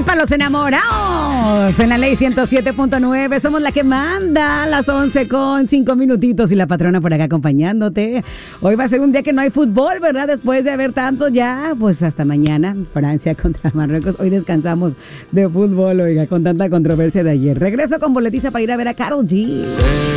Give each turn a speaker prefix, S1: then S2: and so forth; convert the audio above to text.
S1: para los enamorados. En la ley 107.9 somos la que manda a las 11:05 minutitos y la patrona por acá acompañándote. Hoy va a ser un día que no hay fútbol, ¿verdad? Después de haber tanto ya, pues hasta mañana, Francia contra Marruecos. Hoy descansamos de fútbol, oiga, con tanta controversia de ayer. Regreso con boletiza para ir a ver a Karol G.